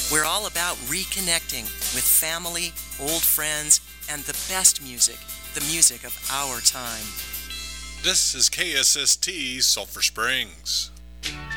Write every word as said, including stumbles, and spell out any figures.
We're all about reconnecting with family, old friends, and the best music, the music of our time. This is K S S T Sulphur Springs.